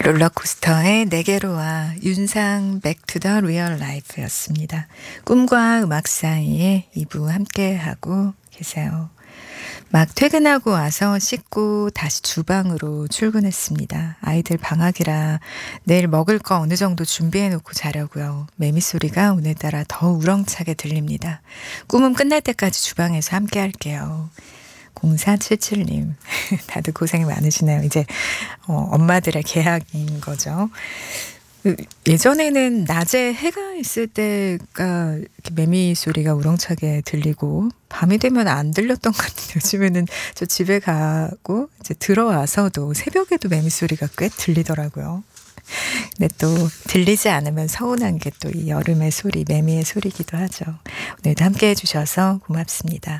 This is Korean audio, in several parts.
롤러코스터의 내게로와 윤상 백투 더 리얼 라이프였습니다. 꿈과 음악 사이에 2부 함께하고 계세요. 막 퇴근하고 와서 씻고 다시 주방으로 출근했습니다. 아이들 방학이라 내일 먹을 거 어느 정도 준비해 놓고 자려고요. 매미 소리가 오늘따라 더 우렁차게 들립니다. 꿈은 끝날 때까지 주방에서 함께 할게요. 0477님 다들 고생이 많으시네요. 이제 엄마들의 계약인 거죠. 예전에는 낮에 해가 있을 때가 이렇게 매미 소리가 우렁차게 들리고 밤이 되면 안 들렸던 것 같은데 요즘에는 저 집에 가고 이제 들어와서도 새벽에도 매미 소리가 꽤 들리더라고요. 근데 또 들리지 않으면 서운한 게 또 이 여름의 소리, 매미의 소리기도 하죠. 오늘도 함께 해주셔서 고맙습니다.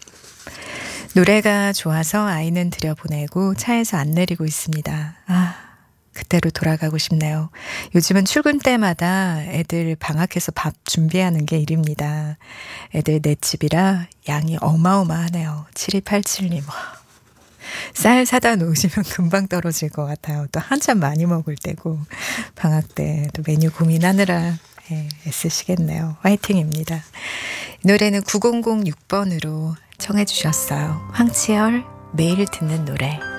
노래가 좋아서 아이는 들여보내고 차에서 안 내리고 있습니다. 그때로 돌아가고 싶네요. 요즘은 출근 때마다 애들 방학해서 밥 준비하는 게 일입니다. 애들 내 집이라 양이 어마어마하네요. 7287님. 쌀 사다 놓으시면 금방 떨어질 것 같아요. 또 한참 많이 먹을 때고 방학 때 또 메뉴 고민하느라 애쓰시겠네요. 화이팅입니다. 이 노래는 9006번으로 청해 주셨어요. 황치열 매일 듣는 노래.